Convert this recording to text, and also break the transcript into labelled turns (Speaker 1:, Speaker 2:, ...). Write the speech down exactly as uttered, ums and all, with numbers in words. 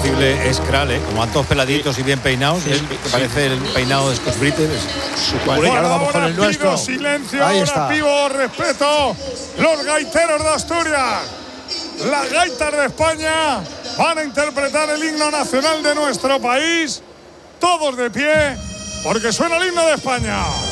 Speaker 1: irreconocible es Kral, ¿eh? Como van todos peladitos y bien peinados,
Speaker 2: Sí,
Speaker 1: él,
Speaker 2: sí,
Speaker 1: que
Speaker 2: sí.
Speaker 1: parece el peinado de Scott Britton.
Speaker 3: Bueno,
Speaker 2: Bueno, ahora vamos
Speaker 3: ahora
Speaker 2: con el
Speaker 3: pido
Speaker 2: nuestro.
Speaker 3: silencio,
Speaker 2: Ahí
Speaker 3: ahora
Speaker 2: está.
Speaker 3: pido respeto. Los gaiteros de Asturias, las gaitas de España, van a interpretar el himno nacional de nuestro país. Todos de pie, porque suena el himno de España.